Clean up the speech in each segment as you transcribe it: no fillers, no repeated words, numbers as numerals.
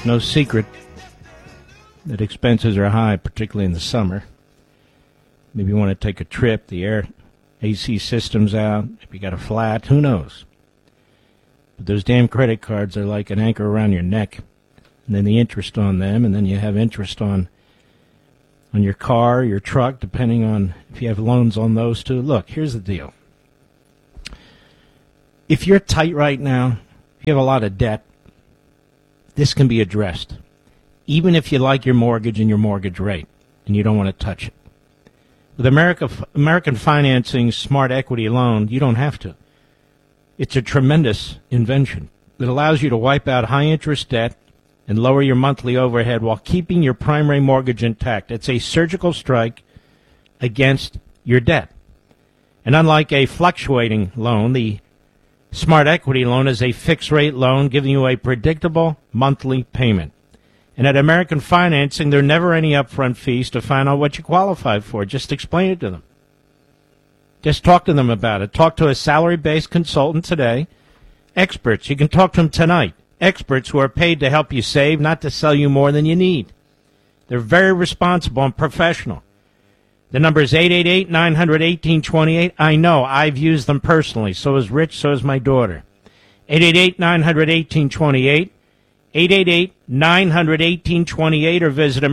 No secret that expenses are high, particularly in the summer. Maybe you want to take a trip, the air AC system's out, if you got a flat, who knows? But those damn credit cards are like an anchor around your neck. And then the interest on them, and then you have interest on your car, your truck, depending on if you have loans on those too. Look, here's the deal. If you're tight right now, if you have a lot of debt, this can be addressed. Even if you like your mortgage and your mortgage rate, and you don't want to touch it. With American Financing's Smart Equity Loan, you don't have to. It's a tremendous invention that allows you to wipe out high-interest debt and lower your monthly overhead while keeping your primary mortgage intact. It's a surgical strike against your debt. And unlike a fluctuating loan, the Smart Equity Loan is a fixed-rate loan giving you a predictable monthly payment. And at American Financing, there are never any upfront fees to find out what you qualify for. Just explain it to them. Just talk to them about it. Talk to a salary-based consultant today. Experts. You can talk to them tonight. Experts who are paid to help you save, not to sell you more than you need. They're very responsible and professional. The number is 888-900-1828. I know. I've used them personally. So is Rich. So is my daughter. 888-900-1828. 888-900-1828 or visit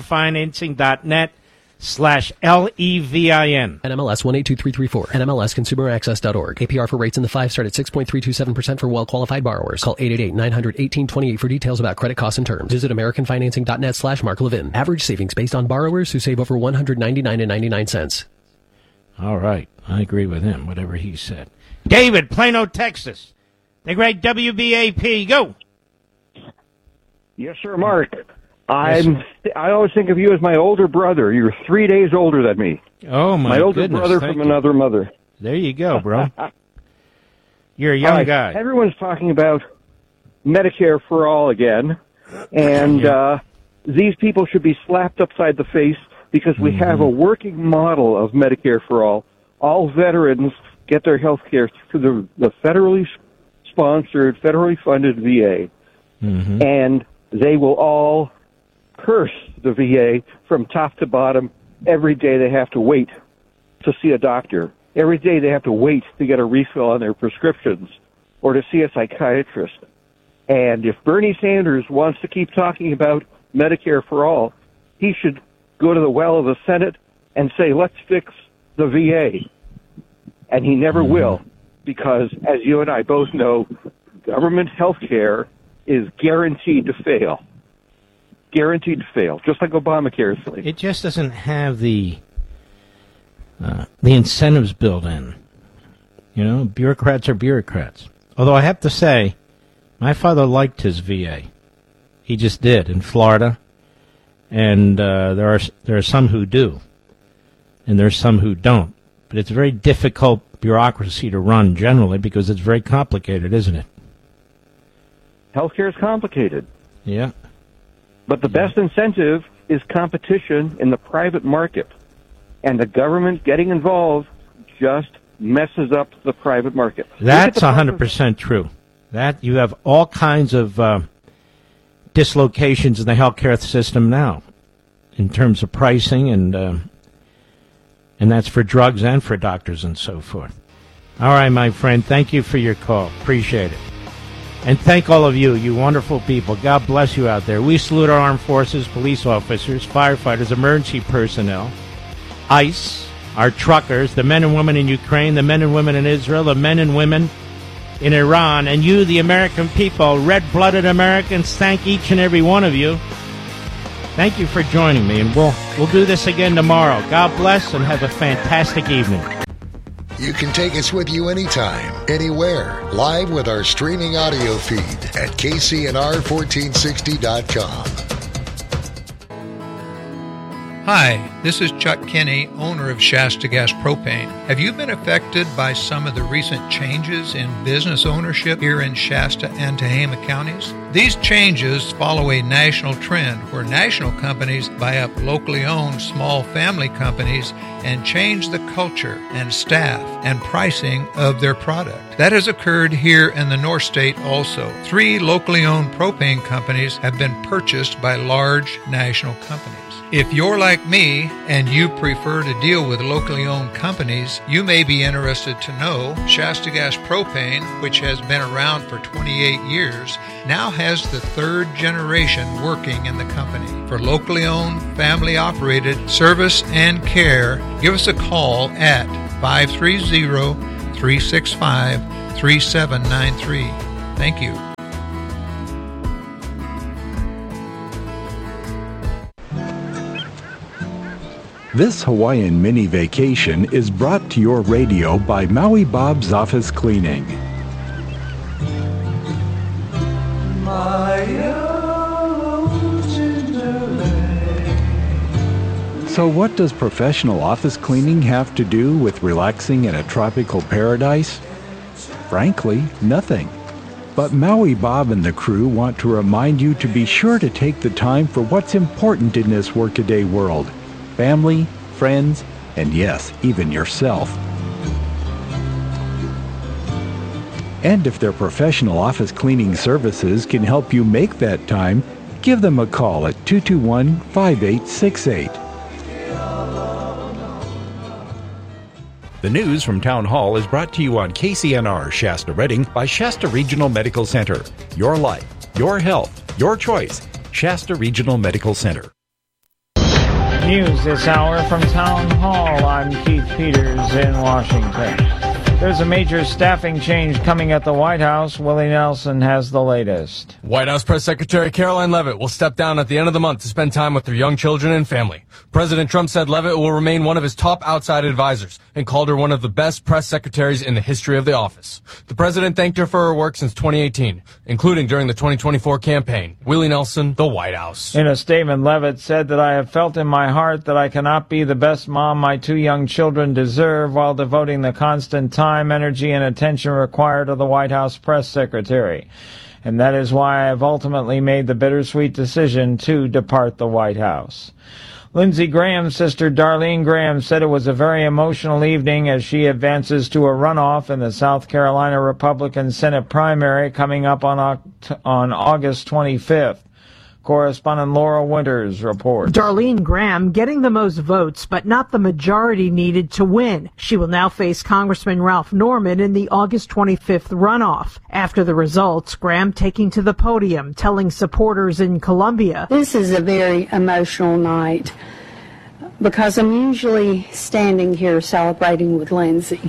AmericanFinancing.net/LEVIN. NMLS 182334. NMLSConsumerAccess.org. APR for rates in the 5 start at 6.327% for well-qualified borrowers. Call 888-900-1828 for details about credit costs and terms. Visit AmericanFinancing.net/Mark Levin. Average savings based on borrowers who save over $199.99. All right. I agree with him, whatever he said. David, Plano, Texas. The great WBAP. Go. Yes, sir, Mark. I always think of you as my older brother. You're 3 days older than me. Oh, my older goodness. brother from another mother. There you go, bro. You're a young guy. Everyone's talking about Medicare for all again, and these people should be slapped upside the face because we have a working model of Medicare for all. All veterans get their health care through the federally sponsored, federally funded VA, and they will all curse the VA from top to bottom. Every day they have to wait to see a doctor. Every day they have to wait to get a refill on their prescriptions or to see a psychiatrist. And if Bernie Sanders wants to keep talking about Medicare for all, he should go to the well of the Senate and say, let's fix the VA. And he never will, because as you and I both know, government health care is guaranteed to fail. Guaranteed to fail, just like Obamacare is. It just doesn't have the incentives built in. You know, bureaucrats are bureaucrats. Although I have to say, my father liked his VA. He just did in Florida, and there are some who do, and there are some who don't. But it's a very difficult bureaucracy to run generally because it's very complicated, isn't it? Healthcare is complicated. Yeah. But the best incentive is competition in the private market. And the government getting involved just messes up the private market. That's 100% true. That you have all kinds of dislocations in the healthcare system now in terms of pricing, and that's for drugs and for doctors and so forth. All right, my friend, thank you for your call. Appreciate it. And thank all of you, you wonderful people. God bless you out there. We salute our armed forces, police officers, firefighters, emergency personnel, ICE, our truckers, the men and women in Ukraine, the men and women in Israel, the men and women in Iran, and you, the American people, red-blooded Americans, thank each and every one of you. Thank you for joining me, and we'll do this again tomorrow. God bless, and have a fantastic evening. You can take us with you anytime, anywhere, live with our streaming audio feed at KCNR1460.com. Hi, this is Chuck Kinney, owner of Shasta Gas Propane. Have you been affected by some of the recent changes in business ownership here in Shasta and Tehama counties? These changes follow a national trend where national companies buy up locally owned small family companies and change the culture and staff and pricing of their product. That has occurred here in the North State also. 3 locally owned propane companies have been purchased by large national companies. If you're like me and you prefer to deal with locally owned companies, you may be interested to know Shasta Gas Propane, which has been around for 28 years, now has the 3rd generation working in the company. For locally owned, family-operated service and care, give us a call at 530-365-3793. Thank you. This Hawaiian mini vacation is brought to your radio by Maui Bob's Office Cleaning. So what does professional office cleaning have to do with relaxing in a tropical paradise? Frankly, nothing. But Maui Bob and the crew want to remind you to be sure to take the time for what's important in this workaday world. Family, friends, and yes, even yourself. And if their professional office cleaning services can help you make that time, give them a call at 221-5868. The news from Town Hall is brought to you on KCNR Shasta Redding by Shasta Regional Medical Center. Your life, your health, your choice. Shasta Regional Medical Center. News this hour from Town Hall. I'm Keith Peters in Washington. There's a major staffing change coming at the White House. Willie Nelson has the latest. White House Press Secretary Caroline Leavitt will step down at the end of the month to spend time with their young children and family. President Trump said Leavitt will remain one of his top outside advisors and called her one of the best press secretaries in the history of the office. The president thanked her for her work since 2018, including during the 2024 campaign. Willie Nelson, the White House. In a statement, Leavitt said that I have felt in my heart that I cannot be the best mom my 2 young children deserve while devoting the constant time, energy, and attention required of the White House press secretary. And that is why I have ultimately made the bittersweet decision to depart the White House. Lindsey Graham's sister Darlene Graham said it was a very emotional evening as she advances to a runoff in the South Carolina Republican Senate primary coming up on August 25th. Correspondent Laura Winters reports. Darlene Graham getting the most votes, but not the majority needed to win. She will now face Congressman Ralph Norman in the August 25th runoff. After the results, Graham taking to the podium, telling supporters in Columbia, "This is a very emotional night because I'm usually standing here celebrating with Lindsey.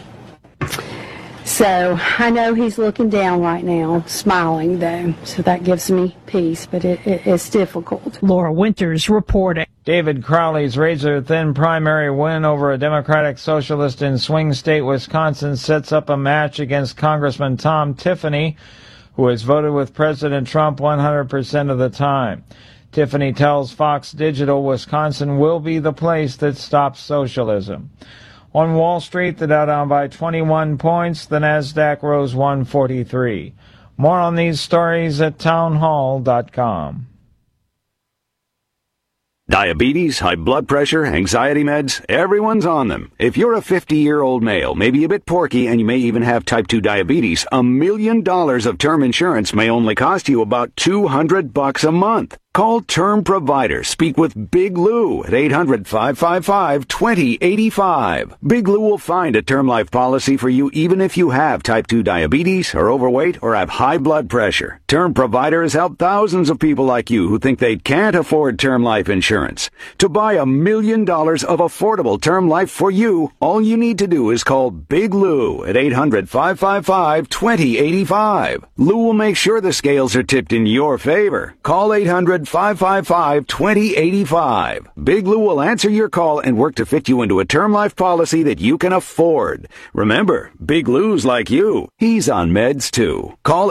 So I know he's looking down right now, smiling though, so that gives me peace, but it's difficult." Laura Winters reporting. David Crowley's razor-thin primary win over a Democratic socialist in swing state Wisconsin sets up a match against Congressman Tom Tiffany, who has voted with President Trump 100% of the time. Tiffany tells Fox Digital Wisconsin will be the place that stops socialism. On Wall Street, the Dow down by 21 points. The Nasdaq rose 143. More on these stories at townhall.com. Diabetes, high blood pressure, anxiety meds, everyone's on them. If you're a 50-year-old male, maybe a bit porky, and you may even have type 2 diabetes, $1 million of term insurance may only cost you about $200 a month. Call Term Provider. Speak with Big Lou at 800-555-2085. Big Lou will find a term life policy for you even if you have type 2 diabetes, are overweight, or have high blood pressure. Term Provider has helped thousands of people like you who think they can't afford term life insurance. To buy $1 million of affordable term life for you, all you need to do is call Big Lou at 800-555-2085. Lou will make sure the scales are tipped in your favor. Call 800-555-2085. Big Lou will answer your call and work to fit you into a term life policy that you can afford. Remember, Big Lou's like you. He's on meds too. Call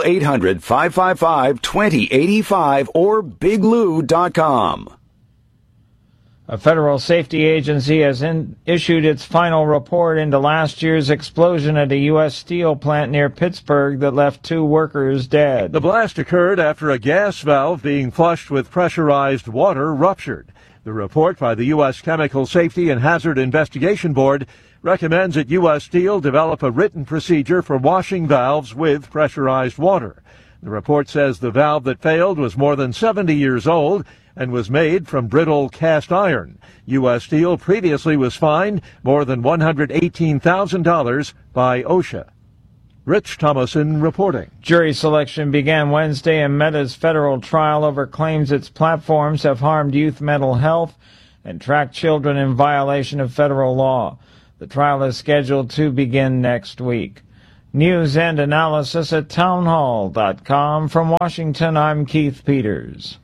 800-555-2085 or biglou.com. A federal safety agency has issued its final report into last year's explosion at a U.S. steel plant near Pittsburgh that left 2 workers dead. The blast occurred after a gas valve being flushed with pressurized water ruptured. The report by the U.S. Chemical Safety and Hazard Investigation Board recommends that U.S. Steel develop a written procedure for washing valves with pressurized water. The report says the valve that failed was more than 70 years old and was made from brittle cast iron. U.S. Steel previously was fined more than $118,000 by OSHA. Rich Thomason reporting. Jury selection began Wednesday in Meta's federal trial over claims its platforms have harmed youth mental health and tracked children in violation of federal law. The trial is scheduled to begin next week. News and analysis at townhall.com. From Washington, I'm Keith Peters.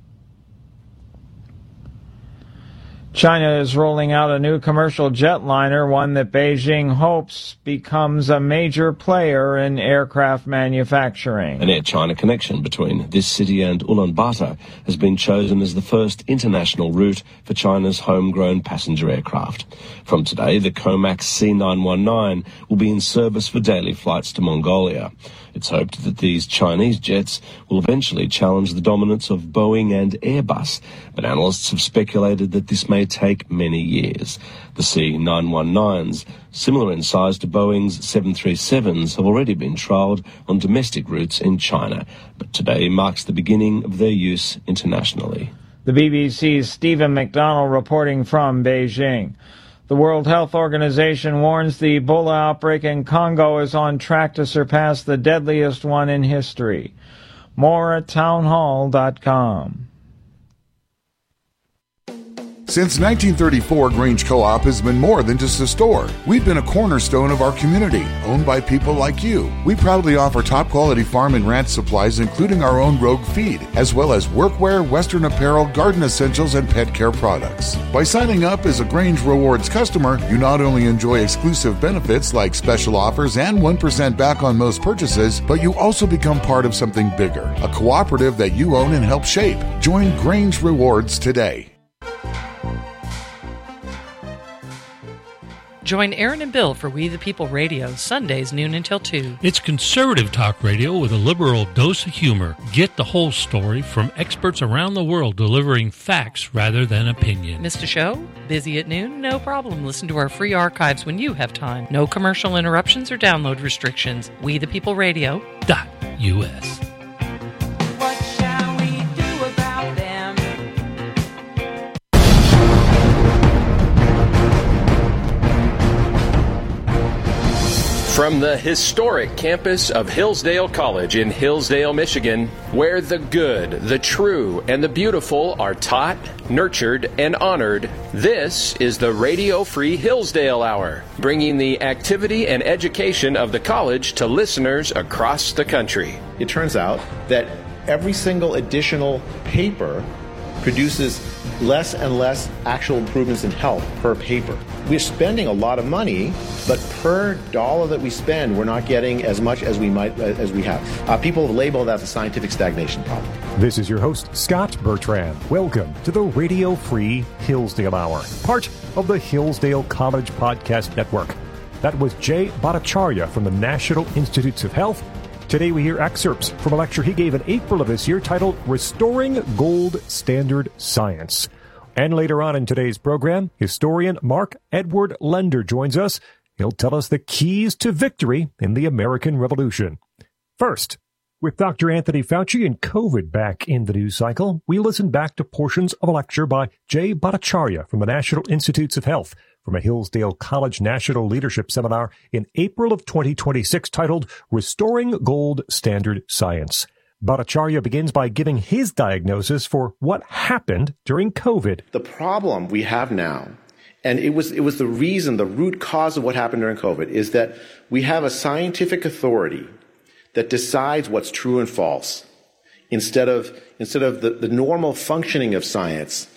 China is rolling out a new commercial jetliner, one that Beijing hopes becomes a major player in aircraft manufacturing. An Air China connection between this city and Ulaanbaatar has been chosen as the first international route for China's homegrown passenger aircraft. From today, the Comac C919 will be in service for daily flights to Mongolia. It's hoped that these Chinese jets will eventually challenge the dominance of Boeing and Airbus, but analysts have speculated that this may take many years. The C919s, similar in size to Boeing's 737s, have already been trialled on domestic routes in China, but today marks the beginning of their use internationally. The BBC's Stephen McDonnell reporting from Beijing. The World Health Organization warns the Ebola outbreak in Congo is on track to surpass the deadliest one in history. More at townhall.com. Since 1934, Grange Co-op has been more than just a store. We've been a cornerstone of our community, owned by people like you. We proudly offer top-quality farm and ranch supplies, including our own Rogue feed, as well as workwear, Western apparel, garden essentials, and pet care products. By signing up as a Grange Rewards customer, you not only enjoy exclusive benefits like special offers and 1% back on most purchases, but you also become part of something bigger, a cooperative that you own and help shape. Join Grange Rewards today. Join Aaron and Bill for We the People Radio, Sundays noon until 2. It's conservative talk radio with a liberal dose of humor. Get the whole story from experts around the world delivering facts rather than opinion. Missed a show? Busy at noon? No problem. Listen to our free archives when you have time. No commercial interruptions or download restrictions. We the People Radio.us. From the historic campus of Hillsdale College in Hillsdale, Michigan, where the good, the true, and the beautiful are taught, nurtured, and honored, this is the Radio Free Hillsdale Hour, bringing the activity and education of the college to listeners across the country. It turns out that every single additional paper produces less and less actual improvements in health per paper. We're spending a lot of money, but per dollar that we spend, we're not getting as much as we have. People have labeled that the scientific stagnation problem. This is your host, Scott Bertrand. Welcome to the Radio Free Hillsdale Hour, part of the Hillsdale College Podcast Network. That was Jay Bhattacharya from the National Institutes of Health. Today we hear excerpts from a lecture he gave in April of this year titled Restoring Gold Standard Science. And later on in today's program, historian Mark Edward Lender joins us. He'll tell us the keys to victory in the American Revolution. First, with Dr. Anthony Fauci and COVID back in the news cycle, we listen back to portions of a lecture by Jay Bhattacharya from the National Institutes of Health from a Hillsdale College National Leadership Seminar in April of 2026 titled Restoring Gold Standard Science. Bhattacharya begins by giving his diagnosis for what happened during COVID. The problem we have now, and it was the reason, the root cause of what happened during COVID, is that we have a scientific authority that decides what's true and false instead of the normal functioning of science.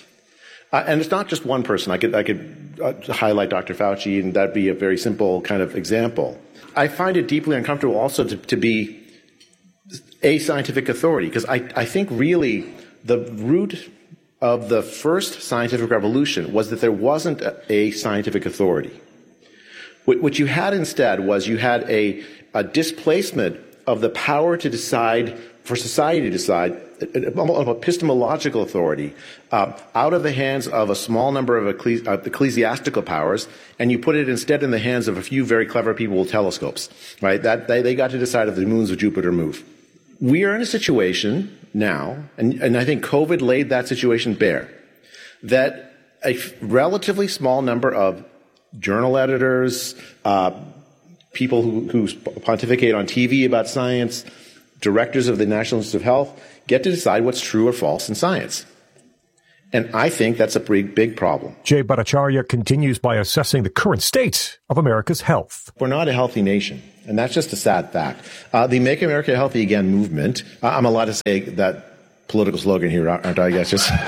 And it's not just one person. I could highlight Dr. Fauci, and that'd be a very simple kind of example. I find it deeply uncomfortable also to be a scientific authority, because I think really the root of the first scientific revolution was that there wasn't a scientific authority. What you had instead was you had a displacement of the power to decide, for society to decide, of epistemological authority out of the hands of a small number of ecclesiastical powers, and you put it instead in the hands of a few very clever people with telescopes, right? That they got to decide if the moons of Jupiter move. We are in a situation now, and I think COVID laid that situation bare, that a relatively small number of journal editors, people who pontificate on TV about science, directors of the National Institute of Health, get to decide what's true or false in science. And I think that's a big problem. Jay Bhattacharya continues by assessing the current state of America's health. We're not a healthy nation, and that's just a sad fact. The Make America Healthy Again movement, I'm allowed to say that political slogan here, aren't I? Yes, just...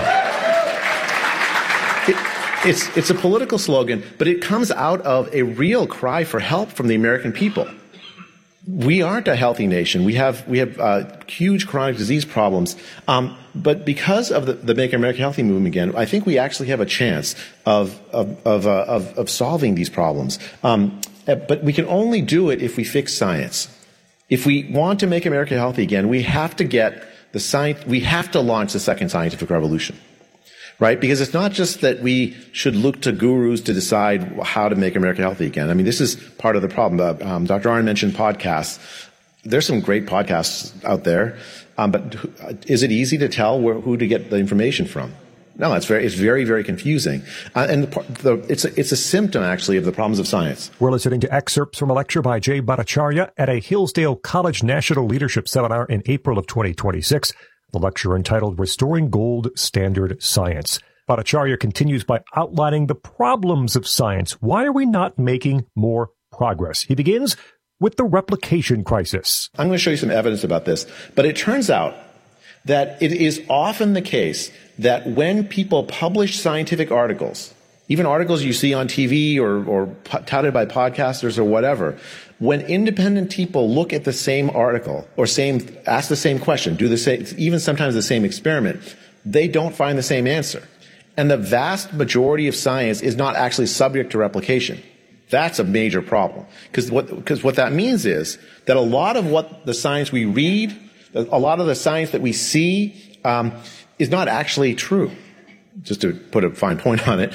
It's a political slogan, but it comes out of a real cry for help from the American people. We aren't a healthy nation. We have huge chronic disease problems. But because of the Make America Healthy movement again, I think we actually have a chance of solving these problems. But we can only do it if we fix science. If we want to make America healthy again, we have to get the science. We have to launch the second scientific revolution. Right? Because it's not just that we should look to gurus to decide how to make America healthy again. I mean, this is part of the problem. Dr. Arnn mentioned podcasts. There's some great podcasts out there. But is it easy to tell who to get the information from? No, it's very, very confusing. And it's a symptom, actually, of the problems of science. We're listening to excerpts from a lecture by Jay Bhattacharya at a Hillsdale College National Leadership Seminar in April of 2026. The lecture entitled Restoring Gold Standard Science. Bhattacharya continues by outlining the problems of science. Why are we not making more progress? He begins with the replication crisis. I'm going to show you some evidence about this, but it turns out that it is often the case that when people publish scientific articles, even articles you see on TV or touted by podcasters or whatever, when independent people look at the same article or ask the same question, do the same, even sometimes the same experiment, they don't find the same answer. And the vast majority of science is not actually subject to replication. That's a major problem. Because what that means is that a lot of what the science we read, a lot of the science that we see, is not actually true. Just to put a fine point on it,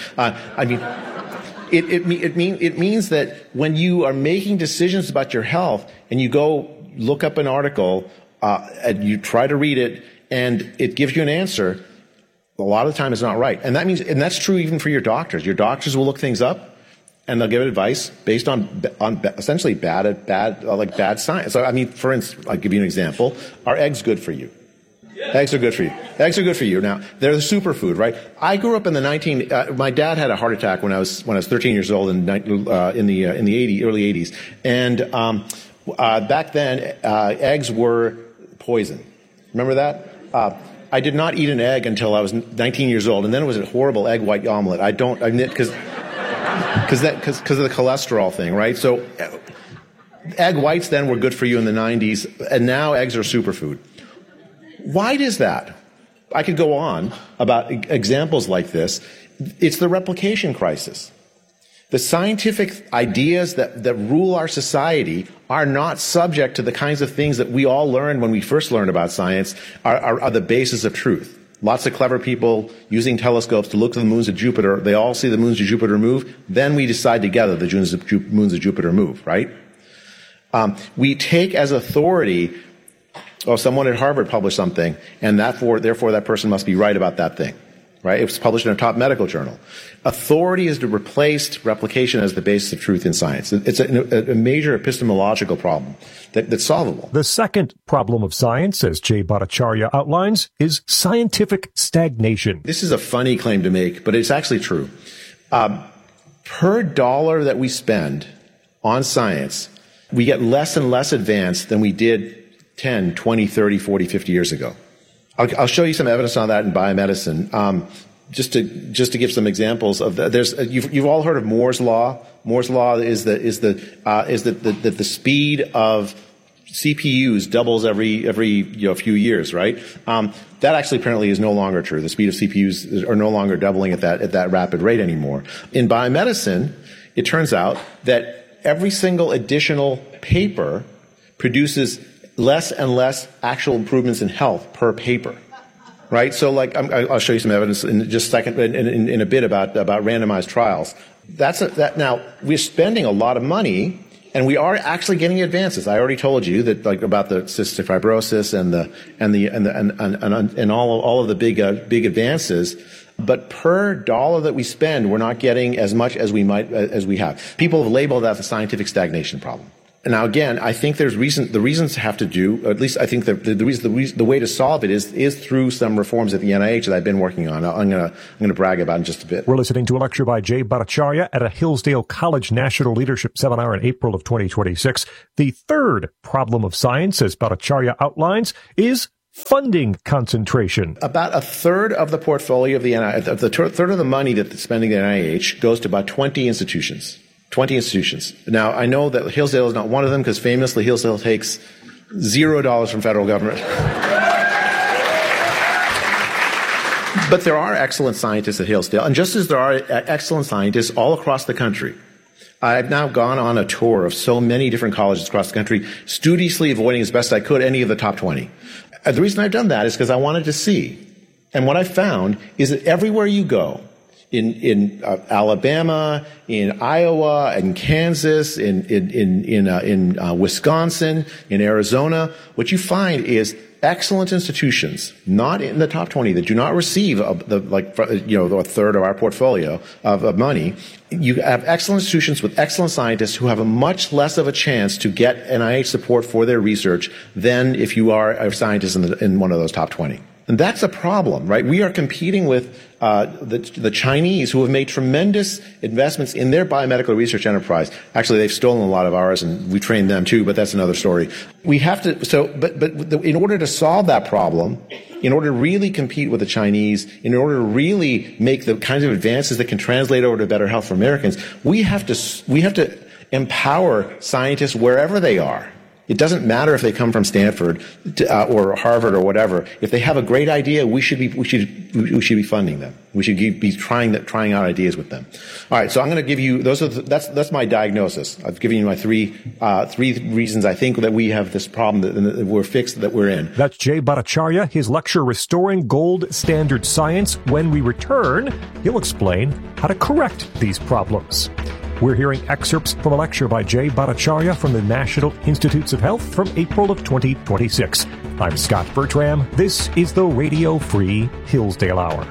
It means that when you are making decisions about your health and you go look up an article and you try to read it and it gives you an answer, a lot of the time it's not right. And that's true even for your doctors. Your doctors will look things up and they'll give advice based on essentially bad science. So, I mean, for instance, I'll give you an example. Are eggs good for you? Eggs are good for you. Eggs are good for you. Now, they're the superfood, right? I grew up in the my dad had a heart attack when I was 13 years old in the early 80s. And back then, eggs were poison. Remember that? I did not eat an egg until I was 19 years old, and then it was a horrible egg white omelet. Because of the cholesterol thing, right? So egg whites then were good for you in the 90s, and now eggs are superfood. Why is that? I could go on about examples like this. It's the replication crisis. The scientific ideas that rule our society are not subject to the kinds of things that we all learned when we first learned about science are the basis of truth. Lots of clever people using telescopes to look to the moons of Jupiter. They all see the moons of Jupiter move. Then we decide together the moons of Jupiter move, right? We take as authority, someone at Harvard published something, and therefore that person must be right about that thing, right? It was published in a top medical journal. Authority is replaced replication as the basis of truth in science. It's a major epistemological problem that's solvable. The second problem of science, as Jay Bhattacharya outlines, is scientific stagnation. This is a funny claim to make, but it's actually true. Per dollar that we spend on science, we get less and less advanced than we did 10, 20, 30, 40, 50 years ago. I'll show you some evidence on that in biomedicine. Just to give some examples of that. You've all heard of Moore's law. Moore's law is that the speed of CPUs doubles every few years, right? That actually apparently is no longer true. The speed of CPUs are no longer doubling at that rapid rate anymore. In biomedicine, it turns out that every single additional paper produces less and less actual improvements in health per paper. Right? So I'll show you some evidence in just a second, in a bit about randomized trials. Now, we're spending a lot of money, and we are actually getting advances. I already told you that, about the cystic fibrosis and all of the big advances. But per dollar that we spend, we're not getting as much as we have. People have labeled that the scientific stagnation problem. Now, again, I think the reasons have to do, at least I think the way to solve it is through some reforms at the NIH that I've been working on. I'm going to brag about in just a bit. We're listening to a lecture by Jay Bhattacharya at a Hillsdale College National Leadership Seminar in April of 2026. The third problem of science, as Bhattacharya outlines, is funding concentration. About a third of the portfolio of the NIH, third of the money that's spending the NIH goes to about 20 institutions. 20 institutions. Now, I know that Hillsdale is not one of them because famously Hillsdale takes $0 from federal government. But there are excellent scientists at Hillsdale, and just as there are excellent scientists all across the country. I've now gone on a tour of so many different colleges across the country, studiously avoiding as best I could any of the top 20. The reason I've done that is because I wanted to see. And what I found is that everywhere you go, in Alabama, in Iowa, in Kansas, in Wisconsin, in Arizona, what you find is excellent institutions, not in the top 20, that do not receive a third of our portfolio of money. You have excellent institutions with excellent scientists who have a much less of a chance to get NIH support for their research than if you are a scientist in one of those top 20. And that's a problem, right? We are competing with the Chinese, who have made tremendous investments in their biomedical research enterprise. Actually, they've stolen a lot of ours, and we trained them too, but that's another story. We have to, in order to solve that problem, in order to really compete with the Chinese, in order to really make the kinds of advances that can translate over to better health for Americans, we have to empower scientists wherever they are. It doesn't matter if they come from Stanford or Harvard or whatever. If they have a great idea, we should be funding them. We should be trying out ideas with them. All right, so I'm going to give you that's my diagnosis. I've given you my three reasons I think that we have this problem that we're fixed, that we're in. That's Jay Bhattacharya. His lecture, Restoring Gold Standard Science. When we return, he'll explain how to correct these problems. We're hearing excerpts from a lecture by Jay Bhattacharya from the National Institutes of Health from April of 2026. I'm Scott Bertram. This is the Radio Free Hillsdale Hour.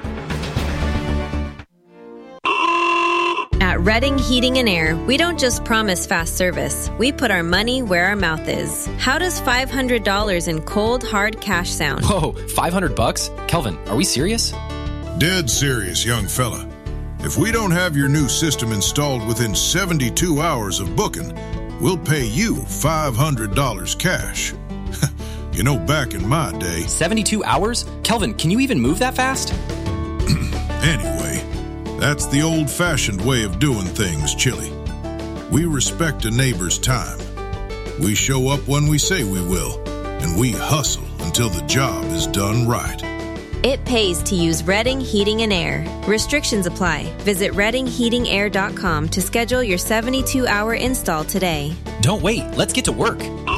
At Redding Heating and Air, we don't just promise fast service. We put our money where our mouth is. How does $500 in cold, hard cash sound? Whoa, $500? Kelvin, are we serious? Dead serious, young fella. If we don't have your new system installed within 72 hours of booking, we'll pay you $500 cash. You know, back in my day... 72 hours? Kelvin, can you even move that fast? Anyway, that's the old-fashioned way of doing things, Chili. We respect a neighbor's time. We show up when we say we will, and we hustle until the job is done right. It pays to use Redding Heating and Air. Restrictions apply. Visit ReddingHeatingAir.com to schedule your 72-hour install today. Don't wait. Let's get to work.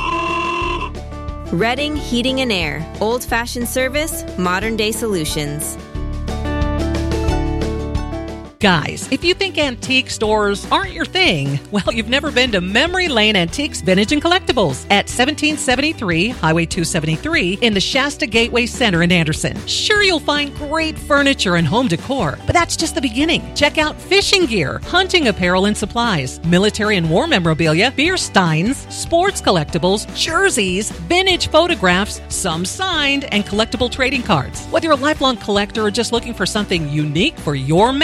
Redding Heating and Air. Old-fashioned service, modern-day solutions. Guys, if you think antique stores aren't your thing, well, you've never been to Memory Lane Antiques, Vintage, and Collectibles at 1773 Highway 273 in the Shasta Gateway Center in Anderson. Sure, you'll find great furniture and home decor, but that's just the beginning. Check out fishing gear, hunting apparel and supplies, military and war memorabilia, beer steins, sports collectibles, jerseys, vintage photographs, some signed, and collectible trading cards. Whether you're a lifelong collector or just looking for something unique for your man cave,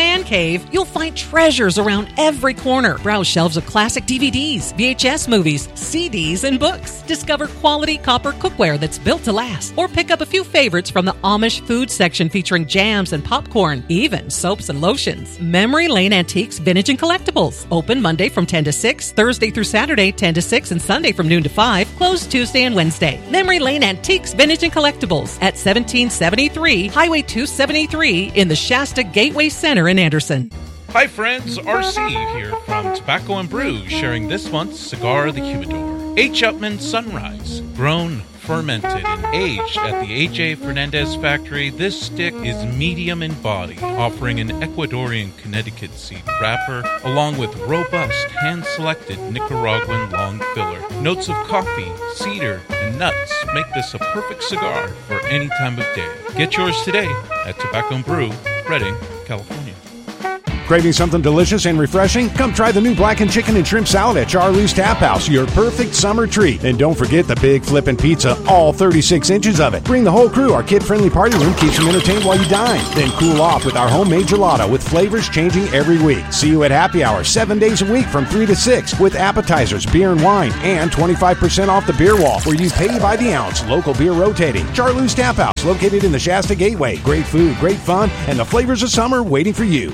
crave, you'll find treasures around every corner. Browse shelves of classic DVDs, VHS movies, CDs, and books. Discover quality copper cookware that's built to last. Or pick up a few favorites from the Amish food section featuring jams and popcorn, even soaps and lotions. Memory Lane Antiques, Vintage and Collectibles. Open Monday from 10 to 6, Thursday through Saturday 10 to 6, and Sunday from noon to 5. Closed Tuesday and Wednesday. Memory Lane Antiques, Vintage and Collectibles at 1773 Highway 273 in the Shasta Gateway Center in Anderson. Hi friends, RC here from Tobacco and Brew, sharing this month's Cigar of the Humidor. H. Upmann Sunrise, grown, fermented, and aged at the A.J. Fernandez factory, this stick is medium in body, offering an Ecuadorian Connecticut seed wrapper, along with robust, hand-selected Nicaraguan long filler. Notes of coffee, cedar, and nuts make this a perfect cigar for any time of day. Get yours today at Tobacco and Brew, Redding, California. Craving something delicious and refreshing? Come try the new blackened chicken and shrimp salad at Charlie's Tap House, your perfect summer treat. And don't forget the big flippin' pizza, all 36 inches of it. Bring the whole crew. Our kid-friendly party room keeps them entertained while you dine. Then cool off with our homemade gelato with flavors changing every week. See you at Happy Hour 7 days a week from 3 to 6 with appetizers, beer and wine, and 25% off the beer wall where you pay by the ounce. Local beer rotating. Charlie's Tap House, located in the Shasta Gateway. Great food, great fun, and the flavors of summer waiting for you.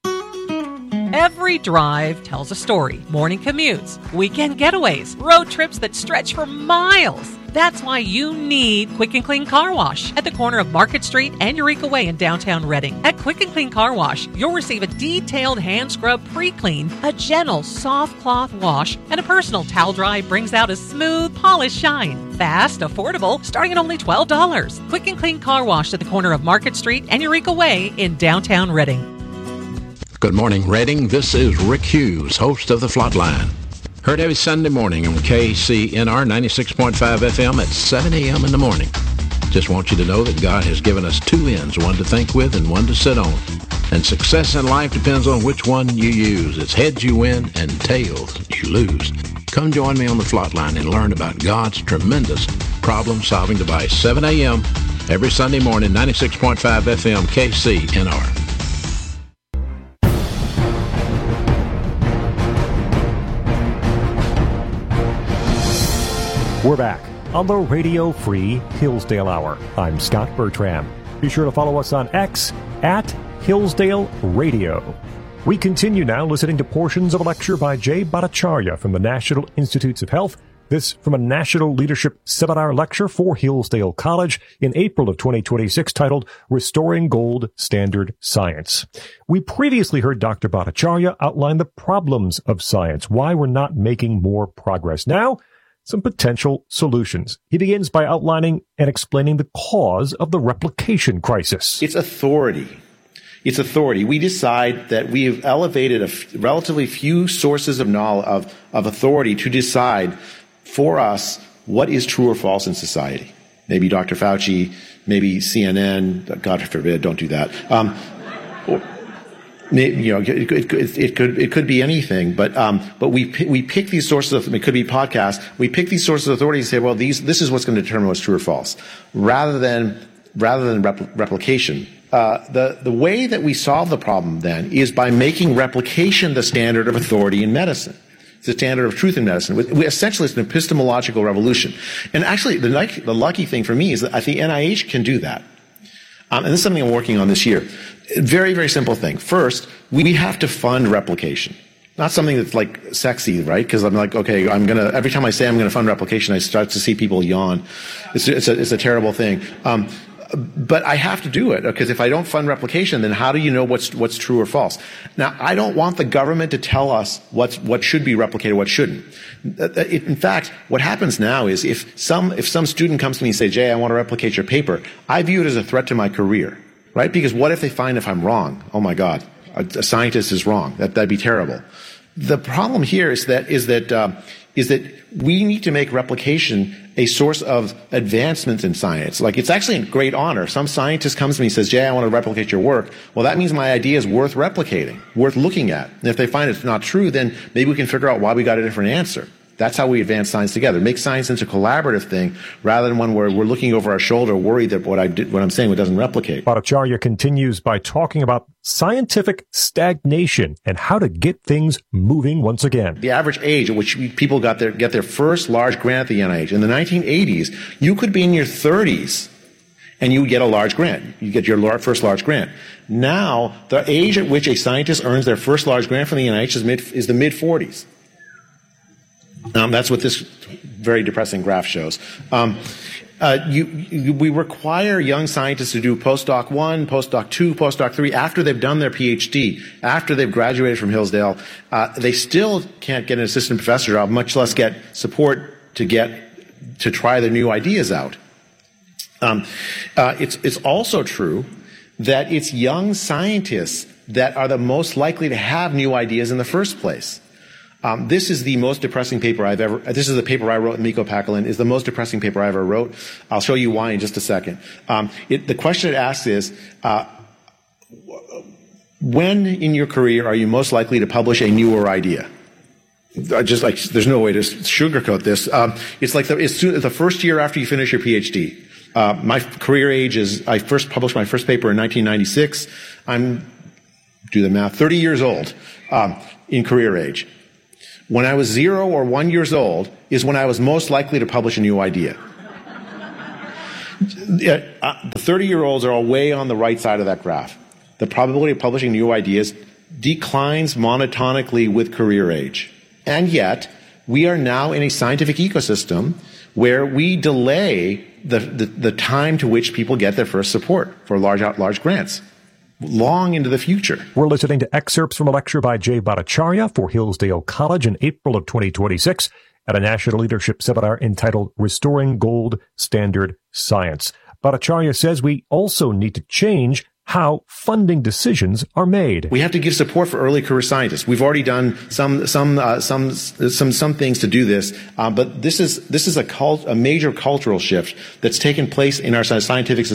Every drive tells a story. Morning commutes, weekend getaways, road trips that stretch for miles. That's why you need Quick and Clean Car Wash at the corner of Market Street and Eureka Way in downtown Redding. At Quick and Clean Car Wash, you'll receive a detailed hand scrub pre-clean, a gentle soft cloth wash, and a personal towel dry brings out a smooth, polished shine. Fast, affordable, starting at only $12. Quick and Clean Car Wash at the corner of Market Street and Eureka Way in downtown Redding. Good morning, Redding. This is Rick Hughes, host of The Flatline. Heard every Sunday morning on KCNR 96.5 FM at 7 a.m. in the morning. Just want you to know that God has given us two ends, one to think with and one to sit on. And success in life depends on which one you use. It's heads you win and tails you lose. Come join me on The Flatline and learn about God's tremendous problem-solving device. 7 a.m. every Sunday morning, 96.5 FM KCNR. We're back on the Radio Free Hillsdale Hour. I'm Scott Bertram. Be sure to follow us on X at Hillsdale Radio. We continue now listening to portions of a lecture by Jay Bhattacharya from the National Institutes of Health. This from a National Leadership Seminar lecture for Hillsdale College in April of 2026 titled Restoring Gold Standard Science. We previously heard Dr. Bhattacharya outline the problems of science, why we're not making more progress. Now, some potential solutions. He begins by outlining and explaining the cause of the replication crisis. It's authority. It's authority. We decide that we have elevated a relatively few sources of knowledge, of authority to decide for us what is true or false in society. Maybe Dr. Fauci, maybe CNN. God forbid, don't do that. It could be anything, but we pick these sources of, it could be podcasts. We pick these sources of authority and say, well, this is what's going to determine what's true or false, rather than replication. The way that we solve the problem then is by making replication the standard of authority in medicine. It's the standard of truth in medicine. Essentially, it's an epistemological revolution. And actually, the lucky thing for me is that I think NIH can do that. And this is something I'm working on this year. Very, very simple thing. First, we have to fund replication. Not something that's like sexy, right? Because I'm like, okay, every time I say I'm going to fund replication, I start to see people yawn. It's a terrible thing. But I have to do it, because if I don't fund replication, then how do you know what's true or false? Now, I don't want the government to tell us what should be replicated, what shouldn't. In fact, what happens now is if some student comes to me and says, Jay, I want to replicate your paper, I view it as a threat to my career, right? Because what if they find if I'm wrong? Oh my God, a scientist is wrong. That'd be terrible. The problem here is that we need to make replication a source of advancement in science. Like, it's actually a great honor. Some scientist comes to me and says, Jay, I want to replicate your work. Well, that means my idea is worth replicating, worth looking at. And if they find it's not true, then maybe we can figure out why we got a different answer. That's how we advance science together. Make science into a collaborative thing rather than one where we're looking over our shoulder, worried that what I'm saying doesn't replicate. Bhattacharya continues by talking about scientific stagnation and how to get things moving once again. The average age at which people get their first large grant at the NIH. In the 1980s, you could be in your 30s and you would get a large grant. You get your first large grant. Now, the age at which a scientist earns their first large grant from the NIH is the mid-40s. That's what this very depressing graph shows. We require young scientists to do postdoc 1, postdoc 2, postdoc 3 after they've done their PhD, after they've graduated from Hillsdale. They still can't get an assistant professor job, much less get support to try their new ideas out. It's also true that it's young scientists that are the most likely to have new ideas in the first place. This is the most depressing paper this is the paper I wrote in Mikko Pakalin, is the most depressing paper I ever wrote. I'll show you why in just a second. The question it asks is, when in your career are you most likely to publish a newer idea? There's no way to sugarcoat this. It's like the first year after you finish your PhD. My career age is, I first published my first paper in 1996. Do the math, 30 years old, in career age. When I was 0 or 1 years old is when I was most likely to publish a new idea. The 30-year-olds are all way on the right side of that graph. The probability of publishing new ideas declines monotonically with career age. And yet, we are now in a scientific ecosystem where we delay the time to which people get their first support for large grants. Long into the future. We're listening to excerpts from a lecture by Jay Bhattacharya for Hillsdale College in April of 2026 at a national leadership seminar entitled Restoring Gold Standard Science. Bhattacharya says we also need to change how funding decisions are made. We have to give support for early career scientists. We've already done some things to do this, but this is a major cultural shift that's taken place in our scientific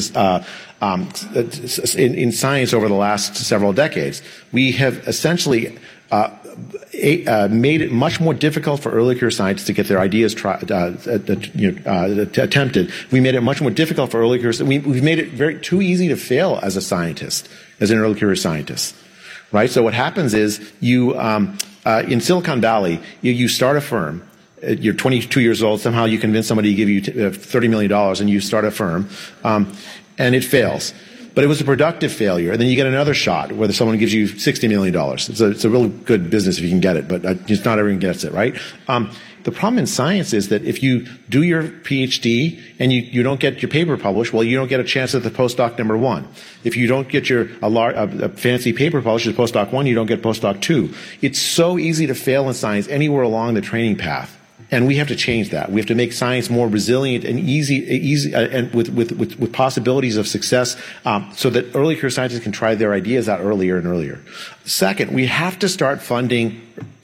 in science over the last several decades. We have essentially made it much more difficult for early career scientists to get their ideas attempted. We made it much more difficult for early career. We've made it too easy to fail as a scientist, as an early career scientist, right? So what happens is in Silicon Valley, you start a firm. You're 22 years old. Somehow you convince somebody to give you $30 million, and you start a firm, and it fails. But it was a productive failure, and then you get another shot where someone gives you $60 million. It's a real good business if you can get it, but just not everyone gets it, right? The problem in science is that if you do your PhD and you don't get your paper published, well, you don't get a chance at the postdoc number 1. If you don't get a fancy paper published as postdoc 1, you don't get postdoc 2. It's so easy to fail in science anywhere along the training path. And we have to change that. We have to make science more resilient and easy, and with possibilities of success, so that early career scientists can try their ideas out earlier and earlier. Second, we have to start funding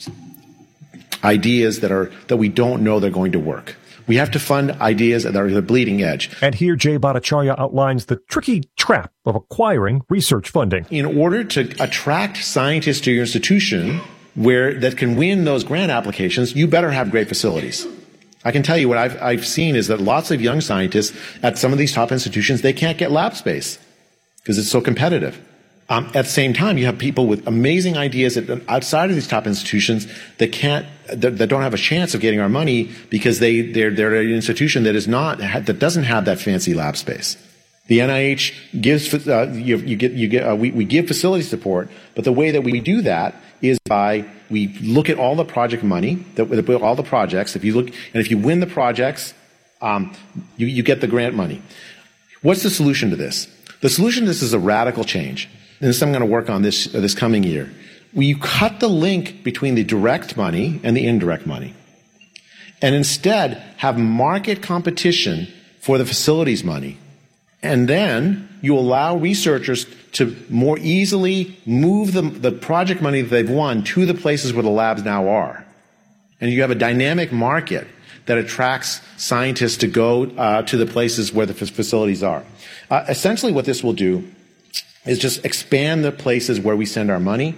ideas that we don't know they're going to work. We have to fund ideas that are the bleeding edge. And here Jay Bhattacharya outlines the tricky trap of acquiring research funding. In order to attract scientists to your institution that can win those grant applications, you better have great facilities. I can tell you what I've seen is that lots of young scientists at some of these top institutions, they can't get lab space because it's so competitive. At the same time, you have people with amazing ideas outside of these top institutions that don't have a chance of getting our money because they're at an institution that doesn't have that fancy lab space. The NIH gives we give facility support, but the way that we do that is we look at all the project money, all the projects. If you win the projects, you get the grant money. What's the solution to this? The solution to this is a radical change. And this I'm going to work on this coming year. You cut the link between the direct money and the indirect money, and instead have market competition for the facilities money. And then you allow researchers to more easily move the project money that they've won to the places where the labs now are. And you have a dynamic market that attracts scientists to go to the places where the facilities are. Essentially what this will do is just expand the places where we send our money.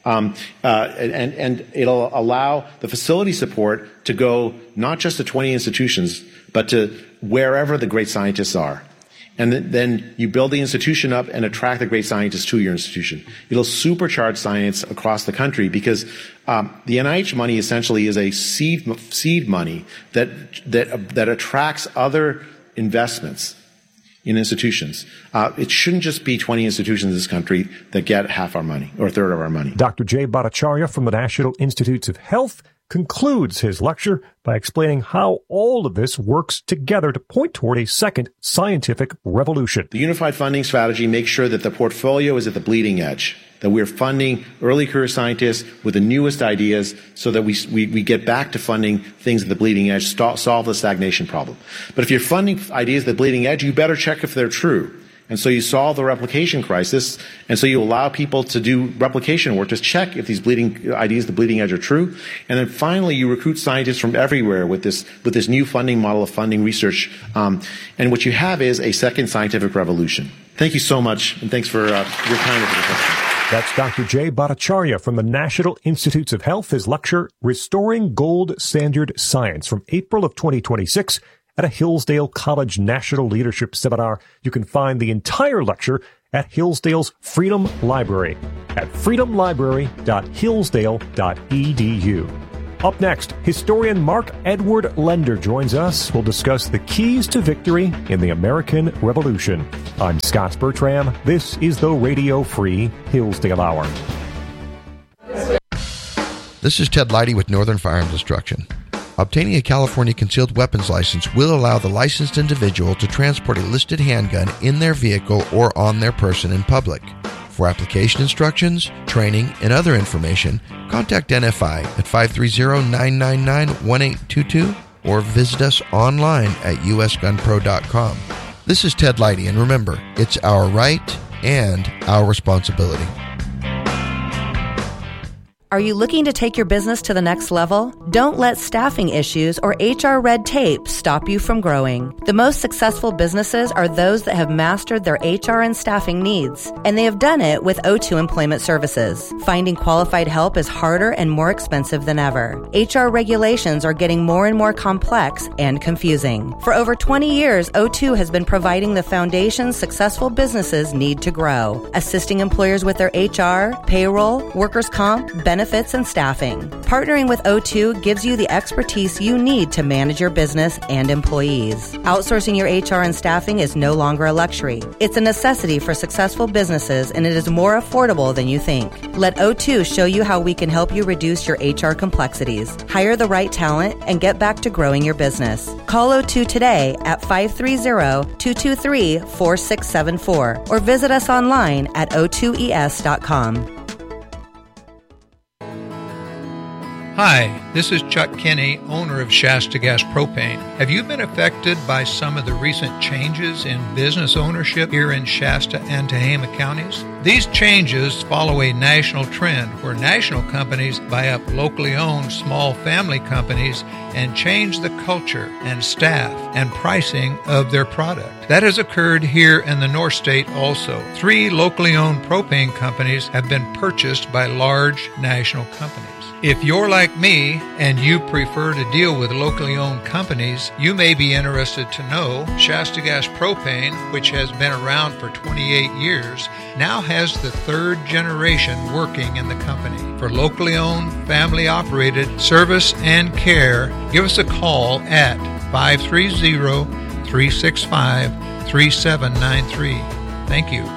And it'll allow the facility support to go not just to 20 institutions, but to wherever the great scientists are. And then you build the institution up and attract the great scientists to your institution. It'll supercharge science across the country because the NIH money essentially is a seed money that attracts other investments in institutions. It shouldn't just be 20 institutions in this country that get half our money or a third of our money. Dr. Jay Bhattacharya from the National Institutes of Health concludes his lecture by explaining how all of this works together to point toward a second scientific revolution. The unified funding strategy makes sure that the portfolio is at the bleeding edge, that we're funding early career scientists with the newest ideas so that we get back to funding things at the bleeding edge, solve the stagnation problem. But if you're funding ideas at the bleeding edge, you better check if they're true. And so you solve the replication crisis, and so you allow people to do replication work to check if these bleeding ideas, the bleeding edge, are true. And then finally, you recruit scientists from everywhere with this new funding model of funding research. And what you have is a second scientific revolution. Thank you so much, and thanks for your time with the That's Dr. Jay Bhattacharya from the National Institutes of Health. His lecture, Restoring Gold Standard Science, from April of 2026. At a Hillsdale College National Leadership Seminar. You can find the entire lecture at Hillsdale's Freedom Library at freedomlibrary.hillsdale.edu. Up next, historian Mark Edward Lender joins us. We'll discuss the keys to victory in the American Revolution. I'm Scott Bertram. This is the Radio Free Hillsdale Hour. This is Ted Leidy with Northern Firearms Instruction. Obtaining a California concealed weapons license will allow the licensed individual to transport a listed handgun in their vehicle or on their person in public. For application instructions, training, and other information, contact NFI at 530-999-1822 or visit us online at usgunpro.com. This is Ted Leidy, and remember, it's our right and our responsibility. Are you looking to take your business to the next level? Don't let staffing issues or HR red tape stop you from growing. The most successful businesses are those that have mastered their HR and staffing needs, and they have done it with O2 Employment Services. Finding qualified help is harder and more expensive than ever. HR regulations are getting more and more complex and confusing. For over 20 years, O2 has been providing the foundation successful businesses need to grow, assisting employers with their HR, payroll, workers' comp, benefits, and staffing. Partnering with O2 gives you the expertise you need to manage your business and employees. Outsourcing your HR and staffing is no longer a luxury. It's a necessity for successful businesses, and it is more affordable than you think. Let O2 show you how we can help you reduce your HR complexities, hire the right talent, and get back to growing your business. Call O2 today at 530-223-4674 or visit us online at o2es.com. Hi, this is Chuck Kinney, owner of Shasta Gas Propane. Have you been affected by some of the recent changes in business ownership here in Shasta and Tehama counties? These changes follow a national trend where national companies buy up locally owned small family companies and change the culture and staff and pricing of their product. That has occurred here in the North State also. 3 locally owned propane companies have been purchased by large national companies. If you're like me and you prefer to deal with locally owned companies, you may be interested to know Shasta Gas Propane, which has been around for 28 years, now has the 3rd generation working in the company. For locally owned, family-operated service and care, give us a call at 530-365-3793. Thank you.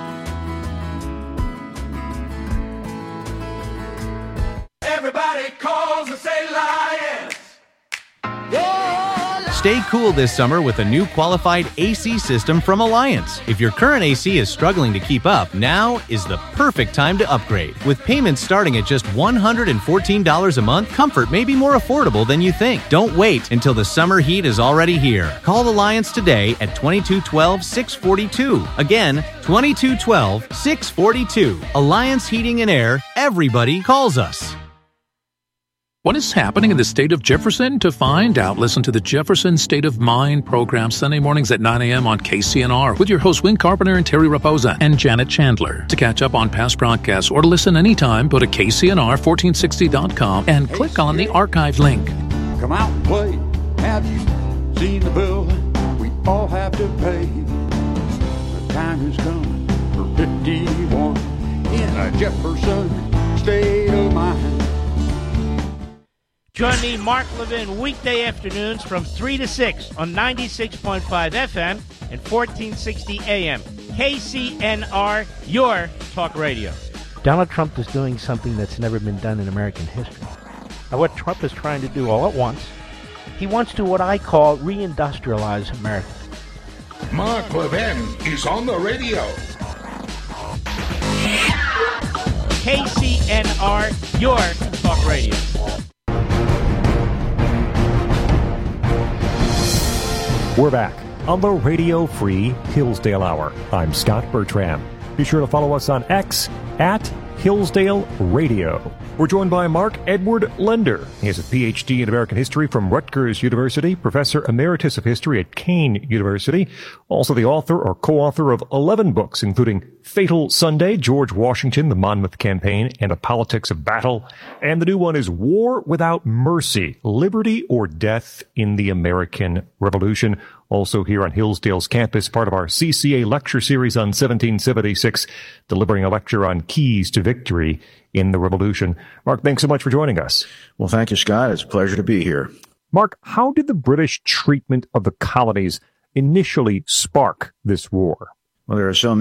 Stay cool this summer with a new qualified AC system from Alliance. If your current AC is struggling to keep up, now is the perfect time to upgrade. With payments starting at just $114 a month, comfort may be more affordable than you think. Don't wait until the summer heat is already here. Call Alliance today at 2212-642. Again, 2212-642. Alliance Heating and Air. Everybody calls us. what is happening in the state of Jefferson? To find out, listen to the Jefferson State of Mind program Sunday mornings at 9 a.m. on KCNR with your hosts Win Carpenter and Terry Raposa and Janet Chandler. To catch up on past broadcasts or to listen anytime, go to KCNR1460.com and click on the archive link. Come out and play. Have you seen the bill we all have to pay? The time has come for 51 in a Jefferson state of mind. Join me, Mark Levin, weekday afternoons from 3 to 6 on 96.5 FM and 1460 AM. KCNR, your talk radio. Donald Trump is doing something that's never been done in American history. Now, what Trump is trying to do all at once, he wants to what I call reindustrialize America. Mark Levin is on the radio. KCNR, your talk radio. We're back on the Radio Free Hillsdale Hour. I'm Scott Bertram. Be sure to follow us on X at Hillsdale Radio. We're joined by Mark Edward Lender. He has a Ph.D. in American history from Rutgers University, professor emeritus of history at Kean University, also the author or co-author of 11 books, including Fatal Sunday, George Washington, the Monmouth Campaign, and a Politics of Battle. And the new one is War Without Mercy, Liberty or Death in the American Revolution. Also here on Hillsdale's campus, part of our CCA lecture series on 1776, delivering a lecture on keys to victory in the Revolution. Mark, thanks so much for joining us. Well, thank you, Scott. It's a pleasure to be here. Mark, how did the British treatment of the colonies initially spark this war? Well, there are so